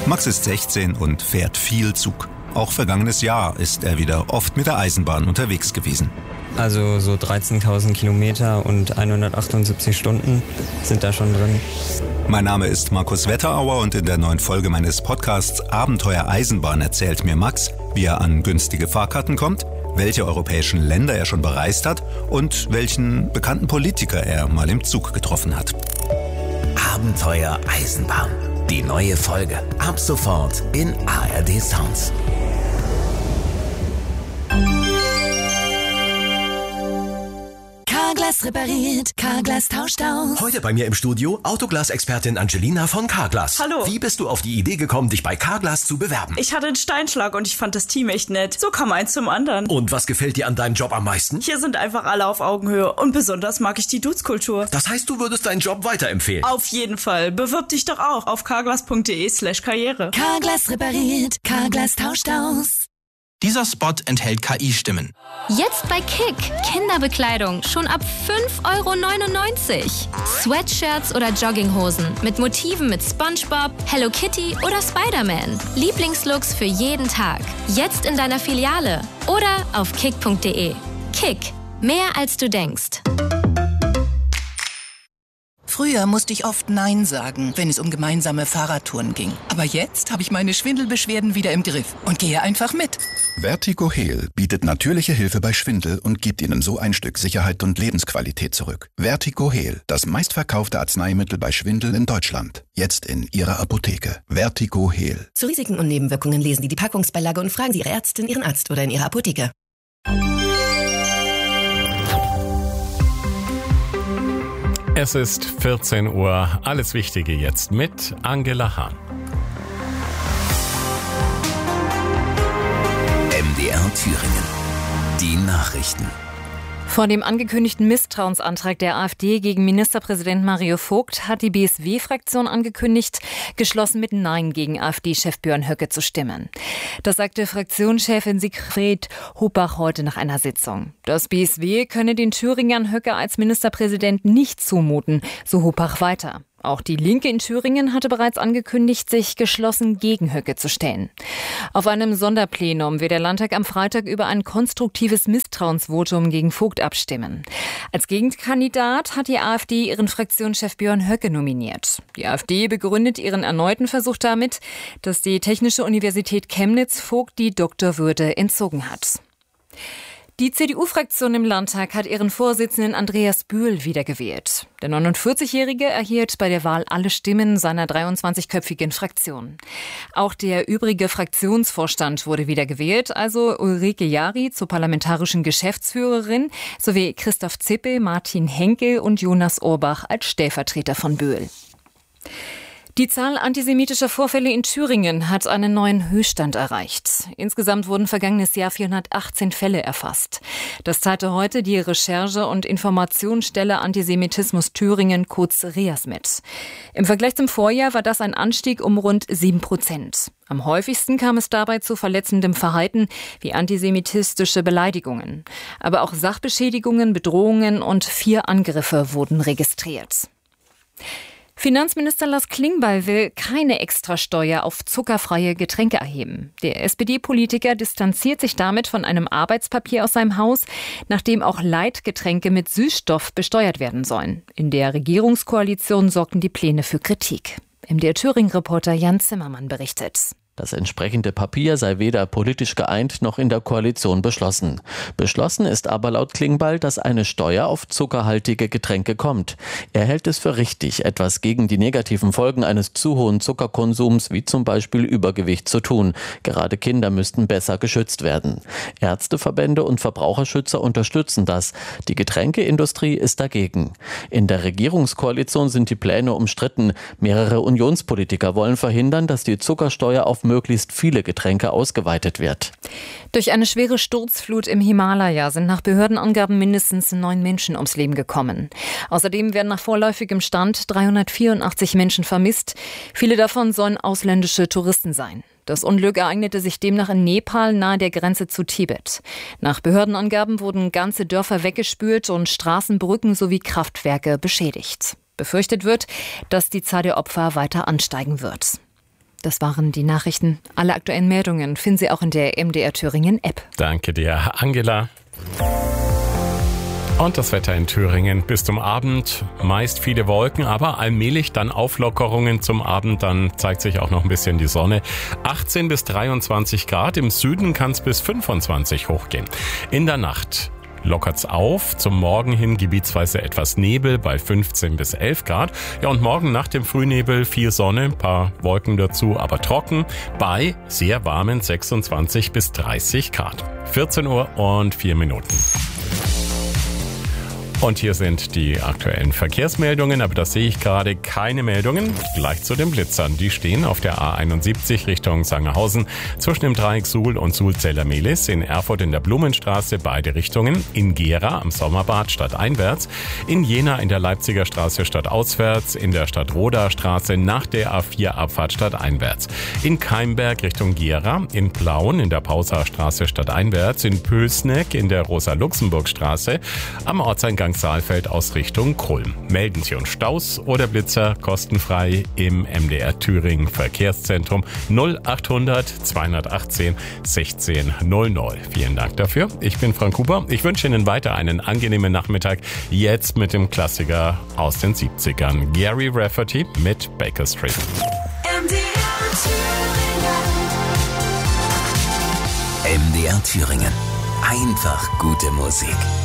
Max ist 16 und fährt viel Zug. Auch vergangenes Jahr ist er wieder oft mit der Eisenbahn unterwegs gewesen. Also so 13.000 Kilometer und 178 Stunden sind da schon drin. Mein Name ist Markus Wetterauer und in der neuen Folge meines Podcasts Abenteuer Eisenbahn erzählt mir Max, wie er an günstige Fahrkarten kommt, welche europäischen Länder er schon bereist hat und welchen bekannten Politiker er mal im Zug getroffen hat. Abenteuer Eisenbahn. Die neue Folge ab sofort in ARD Sounds. Carglass repariert, Carglass tauscht aus. Heute bei mir im Studio Autoglas-Expertin Angelina von Carglass. Hallo. Wie bist du auf die Idee gekommen, dich bei Carglass zu bewerben? Ich hatte einen Steinschlag und ich fand das Team echt nett. So kam eins zum anderen. Und was gefällt dir an deinem Job am meisten? Hier sind einfach alle auf Augenhöhe und besonders mag ich die Dudes-Kultur. Das heißt, du würdest deinen Job weiterempfehlen? Auf jeden Fall. Bewirb dich doch auch auf carglass.de/karriere. Carglass repariert, Carglass tauscht aus. Dieser Spot enthält KI-Stimmen. Jetzt bei Kick. Kinderbekleidung schon ab 5,99 €. Sweatshirts oder Jogginghosen mit Motiven mit SpongeBob, Hello Kitty oder Spider-Man. Lieblingslooks für jeden Tag. Jetzt in deiner Filiale oder auf kick.de. Kick. Mehr als du denkst. Früher musste ich oft Nein sagen, wenn es um gemeinsame Fahrradtouren ging. Aber jetzt habe ich meine Schwindelbeschwerden wieder im Griff und gehe einfach mit. Vertigo Heal bietet natürliche Hilfe bei Schwindel und gibt Ihnen so ein Stück Sicherheit und Lebensqualität zurück. Vertigo Heal, das meistverkaufte Arzneimittel bei Schwindel in Deutschland. Jetzt in Ihrer Apotheke. Vertigo Heal. Zu Risiken und Nebenwirkungen lesen Sie die Packungsbeilage und fragen Sie Ihre Ärztin, Ihren Arzt oder in Ihrer Apotheke. Es ist 14 Uhr. Alles Wichtige jetzt mit Angela Hahn. MDR Thüringen. Die Nachrichten. Vor dem angekündigten Misstrauensantrag der AfD gegen Ministerpräsident Mario Vogt hat die BSW-Fraktion angekündigt, geschlossen mit Nein gegen AfD-Chef Björn Höcke zu stimmen. Das sagte Fraktionschefin Sigrid Hopach heute nach einer Sitzung. Das BSW könne den Thüringern Höcke als Ministerpräsident nicht zumuten, so Hopach weiter. Auch die Linke in Thüringen hatte bereits angekündigt, sich geschlossen gegen Höcke zu stellen. Auf einem Sonderplenum wird der Landtag am Freitag über ein konstruktives Misstrauensvotum gegen Vogt abstimmen. Als Gegenkandidat hat die AfD ihren Fraktionschef Björn Höcke nominiert. Die AfD begründet ihren erneuten Versuch damit, dass die Technische Universität Chemnitz Vogt die Doktorwürde entzogen hat. Die CDU-Fraktion im Landtag hat ihren Vorsitzenden Andreas Bühl wiedergewählt. Der 49-Jährige erhielt bei der Wahl alle Stimmen seiner 23-köpfigen Fraktion. Auch der übrige Fraktionsvorstand wurde wiedergewählt, also Ulrike Jari zur parlamentarischen Geschäftsführerin sowie Christoph Zippe, Martin Henkel und Jonas Urbach als Stellvertreter von Bühl. Die Zahl antisemitischer Vorfälle in Thüringen hat einen neuen Höchststand erreicht. Insgesamt wurden vergangenes Jahr 418 Fälle erfasst. Das teilte heute die Recherche- und Informationsstelle Antisemitismus Thüringen, kurz REAS, mit. Im Vergleich zum Vorjahr war das ein Anstieg um rund 7%. Am häufigsten kam es dabei zu verletzendem Verhalten wie antisemitistische Beleidigungen. Aber auch Sachbeschädigungen, Bedrohungen und 4 Angriffe wurden registriert. Finanzminister Lars Klingbeil will keine Extrasteuer auf zuckerfreie Getränke erheben. Der SPD-Politiker distanziert sich damit von einem Arbeitspapier aus seinem Haus, nachdem auch Leitgetränke mit Süßstoff besteuert werden sollen. In der Regierungskoalition sorgten die Pläne für Kritik. MDR-Thüringen-Reporter Jan Zimmermann berichtet. Das entsprechende Papier sei weder politisch geeint noch in der Koalition beschlossen. Beschlossen ist aber laut Klingbeil, dass eine Steuer auf zuckerhaltige Getränke kommt. Er hält es für richtig, etwas gegen die negativen Folgen eines zu hohen Zuckerkonsums, wie zum Beispiel Übergewicht, zu tun. Gerade Kinder müssten besser geschützt werden. Ärzteverbände und Verbraucherschützer unterstützen das. Die Getränkeindustrie ist dagegen. In der Regierungskoalition sind die Pläne umstritten. Mehrere Unionspolitiker wollen verhindern, dass die Zuckersteuer auf möglichst viele Getränke ausgeweitet wird. Durch eine schwere Sturzflut im Himalaya sind nach Behördenangaben mindestens 9 Menschen ums Leben gekommen. Außerdem werden nach vorläufigem Stand 384 Menschen vermisst. Viele davon sollen ausländische Touristen sein. Das Unglück ereignete sich demnach in Nepal nahe der Grenze zu Tibet. Nach Behördenangaben wurden ganze Dörfer weggespült und Straßen, Brücken sowie Kraftwerke beschädigt. Befürchtet wird, dass die Zahl der Opfer weiter ansteigen wird. Das waren die Nachrichten. Alle aktuellen Meldungen finden Sie auch in der MDR Thüringen App. Danke dir, Angela. Und das Wetter in Thüringen bis zum Abend. Meist viele Wolken, aber allmählich dann Auflockerungen zum Abend. Dann zeigt sich auch noch ein bisschen die Sonne. 18 bis 23 Grad. Im Süden kann es bis 25 hochgehen. In der Nacht lockert's auf. Zum Morgen hin gebietsweise etwas Nebel bei 15 bis 11 Grad. Ja, und morgen nach dem Frühnebel viel Sonne, ein paar Wolken dazu, aber trocken bei sehr warmen 26 bis 30 Grad. 14 Uhr und 4 Minuten. Und hier sind die aktuellen Verkehrsmeldungen, aber das sehe ich gerade keine Meldungen. Gleich zu den Blitzern. Die stehen auf der A71 Richtung Sangerhausen zwischen dem Dreieck Suhl und Sulzeller-Mehlis, in Erfurt in der Blumenstraße beide Richtungen, in Gera am Sommerbad stadteinwärts, in Jena in der Leipziger Straße stadtauswärts, in der Stadtroda-Straße nach der A4-Abfahrt stadteinwärts, in Keimberg Richtung Gera, in Plauen in der Pauser Straße stadteinwärts, in Pößneck in der Rosa-Luxemburg-Straße, am Ortseingang Saalfeld aus Richtung Kulm. Melden Sie uns Staus oder Blitzer kostenfrei im MDR Thüringen Verkehrszentrum 0800 218 1600. Vielen Dank dafür. Ich bin Frank Huber. Ich wünsche Ihnen weiter einen angenehmen Nachmittag. Jetzt mit dem Klassiker aus den 70ern. Gary Rafferty mit Baker Street. MDR Thüringen. Einfach gute Musik.